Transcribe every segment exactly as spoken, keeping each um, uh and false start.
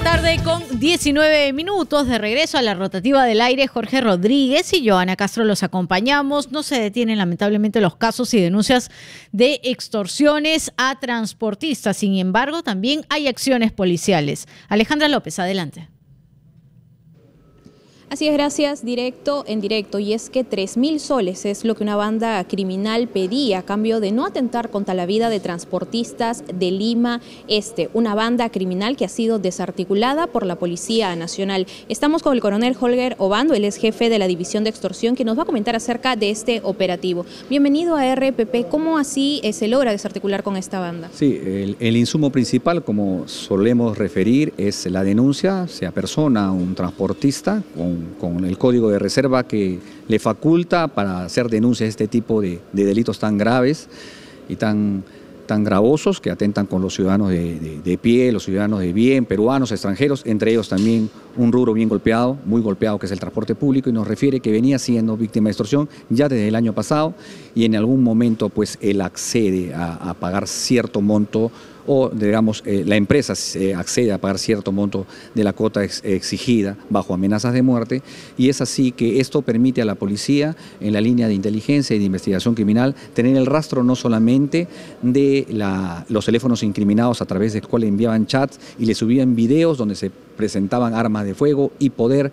Tarde con diecinueve minutos, de regreso a la rotativa del aire. Jorge Rodríguez y Joana Castro los acompañamos. No se detienen lamentablemente los casos y denuncias de extorsiones a transportistas. Sin embargo, también hay acciones policiales. Alejandra López, adelante. Así es, gracias. Directo en directo. Y es que tres mil soles es lo que una banda criminal pedía a cambio de no atentar contra la vida de transportistas de Lima Este. Una banda criminal que ha sido desarticulada por la Policía Nacional. Estamos con el coronel Holger Obando, él es jefe de la División de Extorsión, que nos va a comentar acerca de este operativo. Bienvenido a R P P. ¿Cómo así eh, se logra desarticular con esta banda? Sí, el, el insumo principal, como solemos referir, es la denuncia. Se apersona a un transportista con con el código de reserva que le faculta para hacer denuncias de este tipo de, de delitos tan graves y tan, tan gravosos que atentan con los ciudadanos de, de, de pie, los ciudadanos de bien, peruanos, extranjeros, entre ellos también un rubro bien golpeado, muy golpeado, que es el transporte público, y nos refiere que venía siendo víctima de extorsión ya desde el año pasado y en algún momento pues él accede a, a pagar cierto monto o digamos eh, la empresa eh, accede a pagar cierto monto de la cuota ex exigida bajo amenazas de muerte, y es así que esto permite a la policía en la línea de inteligencia y de investigación criminal tener el rastro no solamente de la, los teléfonos incriminados a través del cual enviaban chats y le subían videos donde se presentaban armas de fuego y poder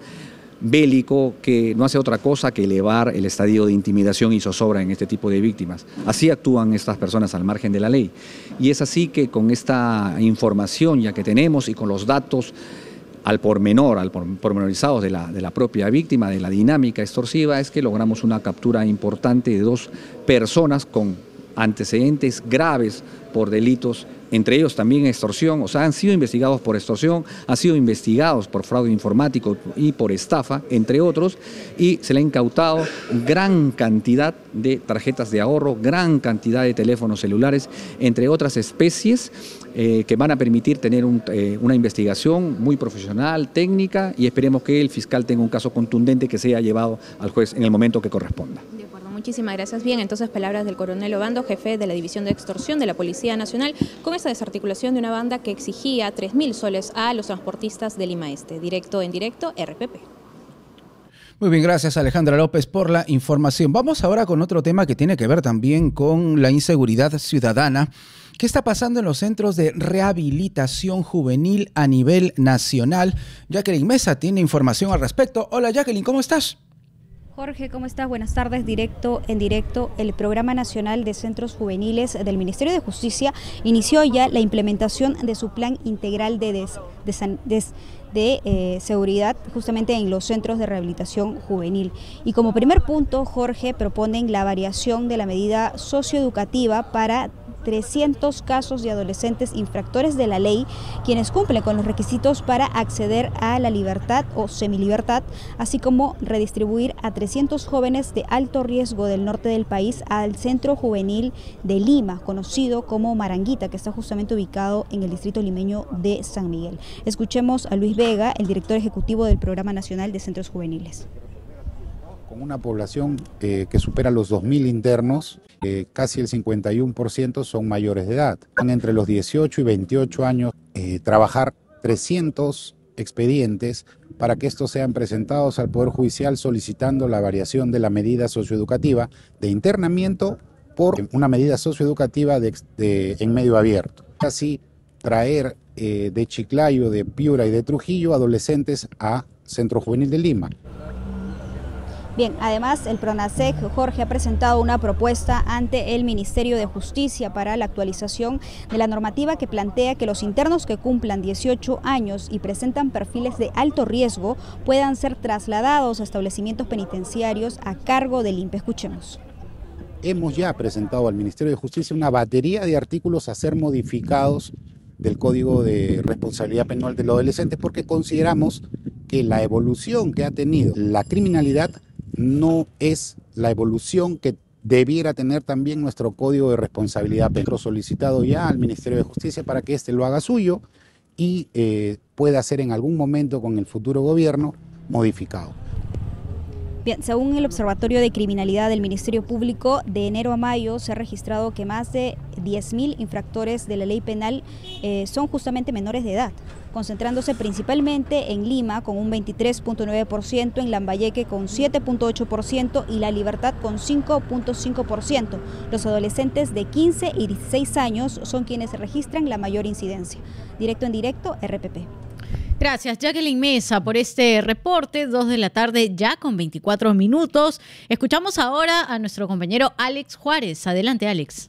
bélico que no hace otra cosa que elevar el estadio de intimidación y zozobra en este tipo de víctimas. Así actúan estas personas al margen de la ley. Y es así que con esta información ya que tenemos y con los datos al pormenor, al pormenorizados de la, de la propia víctima, de la dinámica extorsiva, es que logramos una captura importante de dos personas con antecedentes graves por delitos, entre ellos también extorsión. O sea, han sido investigados por extorsión, han sido investigados por fraude informático y por estafa, entre otros, y se le ha incautado gran cantidad de tarjetas de ahorro, gran cantidad de teléfonos celulares, entre otras especies eh, que van a permitir tener un, eh, una investigación muy profesional, técnica, y esperemos que el fiscal tenga un caso contundente que sea llevado al juez en el momento que corresponda. De acuerdo, muchísimas gracias. Bien, entonces palabras del coronel Obando, jefe de la División de Extorsión de la Policía Nacional, con esta desarticulación de una banda que exigía tres mil soles a los transportistas de Lima Este. Directo en directo, R P P. Muy bien, gracias Alejandra López por la información. Vamos ahora con otro tema que tiene que ver también con la inseguridad ciudadana. ¿Qué está pasando en los centros de rehabilitación juvenil a nivel nacional? Jacqueline Mesa tiene información al respecto. Hola Jacqueline, ¿cómo estás? Jorge, ¿cómo estás? Buenas tardes. Directo en directo, el Programa Nacional de Centros Juveniles del Ministerio de Justicia inició ya la implementación de su plan integral de, des, de, des, de eh, seguridad justamente en los centros de rehabilitación juvenil. Y como primer punto, Jorge, proponen la variación de la medida socioeducativa para trescientos casos de adolescentes infractores de la ley, quienes cumplen con los requisitos para acceder a la libertad o semilibertad, así como redistribuir a trescientos jóvenes de alto riesgo del norte del país al Centro Juvenil de Lima, conocido como Maranguita, que está justamente ubicado en el distrito limeño de San Miguel. Escuchemos a Luis Vega, el director ejecutivo del Programa Nacional de Centros Juveniles. Con una población eh, que supera los dos mil internos, eh, casi el cincuenta y uno por ciento son mayores de edad. Son entre los dieciocho y veintiocho años, eh, trabajar trescientos expedientes para que estos sean presentados al Poder Judicial solicitando la variación de la medida socioeducativa de internamiento por una medida socioeducativa de, de, en medio abierto. Así, traer eh, de Chiclayo, de Piura y de Trujillo adolescentes a Centro Juvenil de Lima. Bien, además el PRONASEC, Jorge, ha presentado una propuesta ante el Ministerio de Justicia para la actualización de la normativa que plantea que los internos que cumplan dieciocho años y presentan perfiles de alto riesgo puedan ser trasladados a establecimientos penitenciarios a cargo del I N P E. Escuchemos. Hemos ya presentado al Ministerio de Justicia una batería de artículos a ser modificados del Código de Responsabilidad Penal de los Adolescentes porque consideramos que la evolución que ha tenido la criminalidad no es la evolución que debiera tener también nuestro Código de Responsabilidad Penal. Solicitado ya al Ministerio de Justicia para que éste lo haga suyo y eh, pueda ser en algún momento con el futuro gobierno modificado. Bien, según el Observatorio de Criminalidad del Ministerio Público, de enero a mayo se ha registrado que más de diez mil infractores de la ley penal eh, son justamente menores de edad, concentrándose principalmente en Lima con un veintitrés punto nueve por ciento, en Lambayeque con siete punto ocho por ciento y La Libertad con cinco punto cinco por ciento. Los adolescentes de quince y dieciséis años son quienes registran la mayor incidencia. Directo en directo, R P P. Gracias, Jacqueline Mesa, por este reporte. Dos de la tarde ya con veinticuatro minutos. Escuchamos ahora a nuestro compañero Alex Juárez. Adelante, Alex.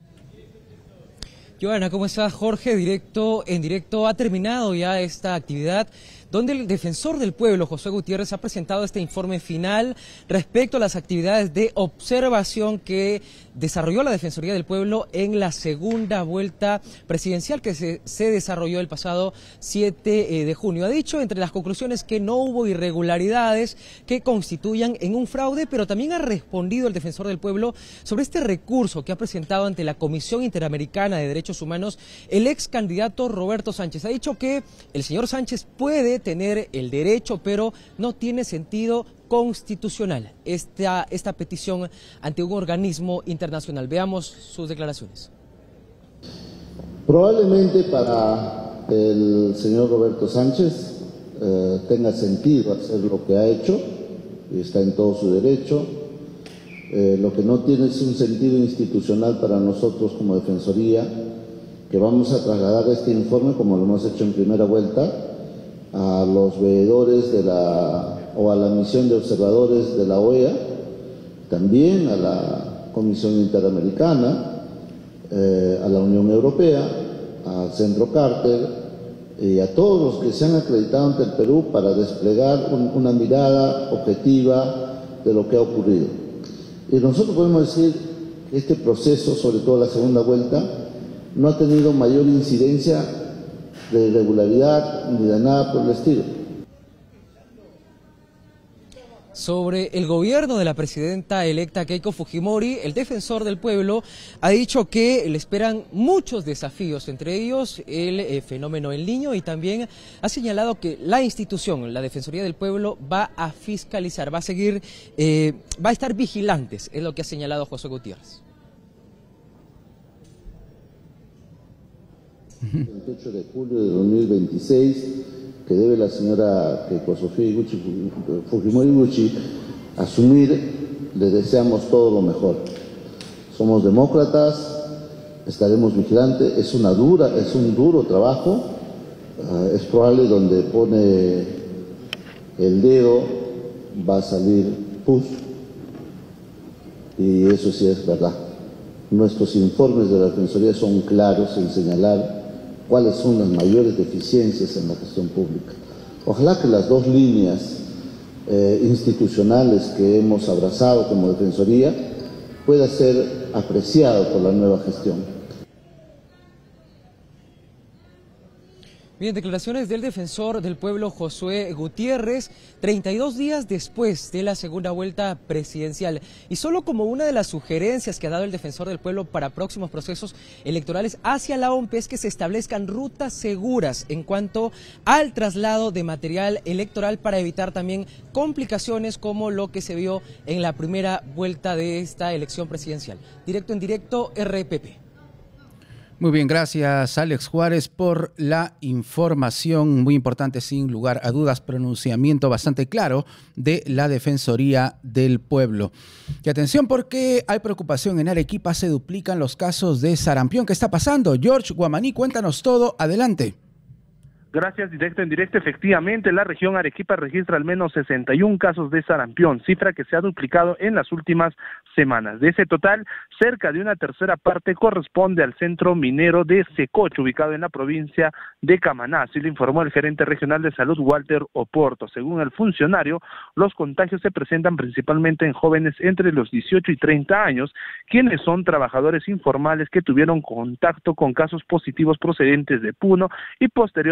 Joana, ¿cómo estás? Jorge, directo en directo ha terminado ya esta actividad donde el defensor del pueblo, José Gutiérrez, ha presentado este informe final respecto a las actividades de observación que desarrolló la Defensoría del Pueblo en la segunda vuelta presidencial que se, se desarrolló el pasado siete de junio. Ha dicho entre las conclusiones que no hubo irregularidades que constituyan en un fraude, pero también ha respondido el Defensor del Pueblo sobre este recurso que ha presentado ante la Comisión Interamericana de Derechos Humanos el ex candidato Roberto Sánchez. Ha dicho que el señor Sánchez puede tener el derecho, pero no tiene sentido constitucional esta, esta petición ante un organismo internacional. Veamos sus declaraciones. Probablemente para el señor Roberto Sánchez eh, tenga sentido hacer lo que ha hecho, y está en todo su derecho. Eh, lo que no tiene es un sentido institucional para nosotros como Defensoría, que vamos a trasladar este informe, como lo hemos hecho en primera vuelta, a los veedores de la, o a la misión de observadores de la O E A, también a la Comisión Interamericana, eh, a la Unión Europea, al Centro Carter y a todos los que se han acreditado ante el Perú para desplegar un, una mirada objetiva de lo que ha ocurrido. Y nosotros podemos decir que este proceso, sobre todo la segunda vuelta, no ha tenido mayor incidencia de irregularidad ni de nada por el estilo. Sobre el gobierno de la presidenta electa Keiko Fujimori, el Defensor del Pueblo ha dicho que le esperan muchos desafíos, entre ellos el eh, fenómeno El Niño, y también ha señalado que la institución, la Defensoría del Pueblo, va a fiscalizar, va a seguir, eh, va a estar vigilantes, es lo que ha señalado José Gutiérrez. veintiocho de julio de dos mil veintiséis, que debe la señora Keiko Sofía Iguchi, Fujimori Iguchi asumir, le deseamos todo lo mejor. Somos demócratas, estaremos vigilantes, es una dura, es un duro trabajo, uh, es probable donde pone el dedo va a salir pus, y eso sí es verdad. Nuestros informes de la Defensoría son claros en señalar cuáles son las mayores deficiencias en la gestión pública. Ojalá que las dos líneas eh, institucionales que hemos abrazado como Defensoría pueda ser apreciado por la nueva gestión. Bien, declaraciones del Defensor del Pueblo Josué Gutiérrez, treinta y dos días después de la segunda vuelta presidencial. Y solo como una de las sugerencias que ha dado el Defensor del Pueblo para próximos procesos electorales hacia la O M P es que se establezcan rutas seguras en cuanto al traslado de material electoral para evitar también complicaciones como lo que se vio en la primera vuelta de esta elección presidencial. Directo en directo, R P P. Muy bien, gracias Alex Juárez por la información muy importante, sin lugar a dudas, pronunciamiento bastante claro de la Defensoría del Pueblo. Y atención, porque hay preocupación en Arequipa, se duplican los casos de sarampión. ¿Qué está pasando? George Guamaní, cuéntanos todo, adelante. Gracias, directo en directo. Efectivamente, la región Arequipa registra al menos sesenta y un casos de sarampión, cifra que se ha duplicado en las últimas semanas. De ese total, cerca de una tercera parte corresponde al centro minero de Secocho, ubicado en la provincia de Camaná, así lo informó el gerente regional de salud, Walter Oporto. Según el funcionario, los contagios se presentan principalmente en jóvenes entre los dieciocho y treinta años, quienes son trabajadores informales que tuvieron contacto con casos positivos procedentes de Puno y posteriormente